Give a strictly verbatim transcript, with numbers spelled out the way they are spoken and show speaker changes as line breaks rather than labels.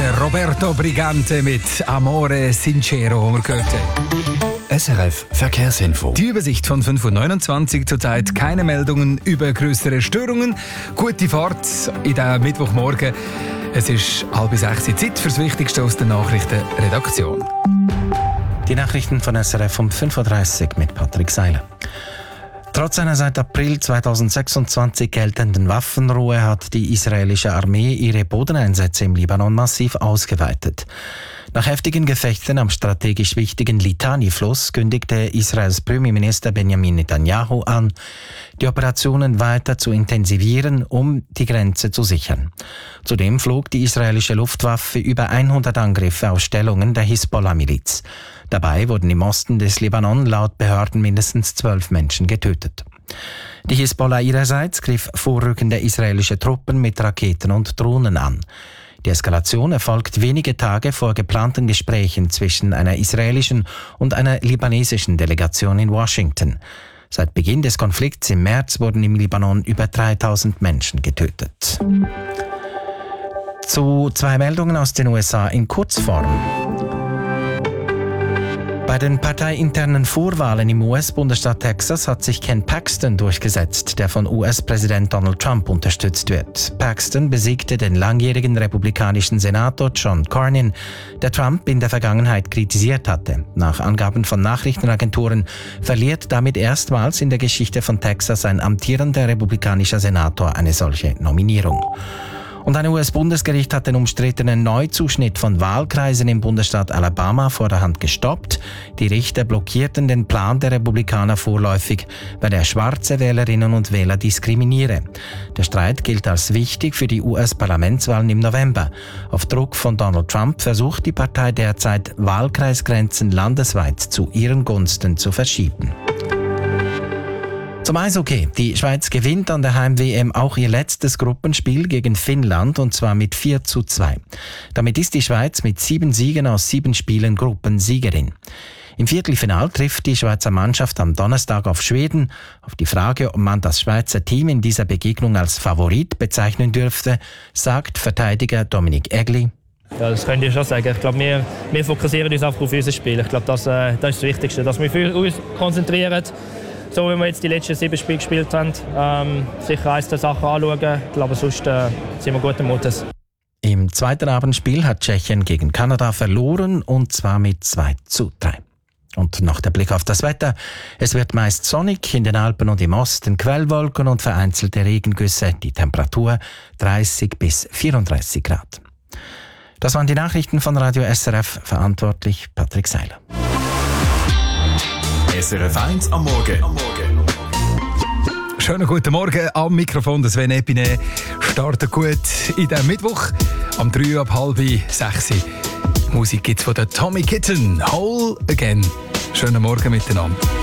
der Roberto Brigante mit Amore Sincero, wo wir gehört haben.
S R F Verkehrsinfo.
Die Übersicht von fünf Uhr neunundzwanzig, zurzeit keine Meldungen über größere Störungen. Gute Fahrt in diesem Mittwochmorgen. Es ist halb sechs, Zeit für das Wichtigste aus der Nachrichtenredaktion.
Die Nachrichten von S R F um fünf Uhr dreißig mit Patrick Seiler. Trotz einer seit April zweitausendsechsundzwanzig geltenden Waffenruhe hat die israelische Armee ihre Bodeneinsätze im Libanon massiv ausgeweitet. Nach heftigen Gefechten am strategisch wichtigen Litani-Fluss kündigte Israels Premierminister Benjamin Netanyahu an, die Operationen weiter zu intensivieren, um die Grenze zu sichern. Zudem flog die israelische Luftwaffe über hundert Angriffe auf Stellungen der Hisbollah-Miliz. Dabei wurden im Osten des Libanon laut Behörden mindestens zwölf Menschen getötet. Die Hisbollah ihrerseits griff vorrückende israelische Truppen mit Raketen und Drohnen an. Die Eskalation erfolgt wenige Tage vor geplanten Gesprächen zwischen einer israelischen und einer libanesischen Delegation in Washington. Seit Beginn des Konflikts im März wurden im Libanon über dreitausend Menschen getötet. Zu zwei Meldungen aus den U S A in Kurzform. Bei den parteiinternen Vorwahlen im U S-Bundesstaat Texas hat sich Ken Paxton durchgesetzt, der von U S-Präsident Donald Trump unterstützt wird. Paxton besiegte den langjährigen republikanischen Senator John Cornyn, der Trump in der Vergangenheit kritisiert hatte. Nach Angaben von Nachrichtenagenturen verliert damit erstmals in der Geschichte von Texas ein amtierender republikanischer Senator eine solche Nominierung. Und ein U S-Bundesgericht hat den umstrittenen Neuzuschnitt von Wahlkreisen im Bundesstaat Alabama vorderhand gestoppt. Die Richter blockierten den Plan der Republikaner vorläufig, weil er schwarze Wählerinnen und Wähler diskriminiere. Der Streit gilt als wichtig für die U S-Parlamentswahlen im November. Auf Druck von Donald Trump versucht die Partei derzeit, Wahlkreisgrenzen landesweit zu ihren Gunsten zu verschieben. Zum Eishockey. Die Schweiz gewinnt an der Heim-W M auch ihr letztes Gruppenspiel gegen Finnland, und zwar mit vier zu zwei. Damit ist die Schweiz mit sieben Siegen aus sieben Spielen Gruppensiegerin. Im Viertelfinal trifft die Schweizer Mannschaft am Donnerstag auf Schweden. Auf die Frage, ob man das Schweizer Team in dieser Begegnung als Favorit bezeichnen dürfte, sagt Verteidiger Dominik Egli:
Ja, das könnt ihr schon sagen. Ich glaube, wir, wir fokussieren uns einfach auf unser Spiel. Ich glaube, das, äh, das ist das Wichtigste, dass wir für uns konzentrieren. So wie wir jetzt die letzten sieben Spiele gespielt haben, ähm, sicher ein, zwei Sachen anschauen. Ich glaube, sonst äh, sind wir guten Mutes.
Im zweiten Abendspiel hat Tschechien gegen Kanada verloren, und zwar mit zwei zu drei. Und noch der Blick auf das Wetter. Es wird meist sonnig, in den Alpen und im Osten Quellwolken und vereinzelte Regengüsse. Die Temperatur dreißig bis vierunddreißig Grad. Das waren die Nachrichten von Radio S R F, verantwortlich Patrick Seiler.
S R F eins am Morgen. Am Morgen.
Schönen guten Morgen am Mikrofon. Das Sven Epine startet gut in den Mittwoch. Am drei ab halb sechs. Musik gibt's von der Tommy Kitten. Whole Again. Schönen Morgen miteinander.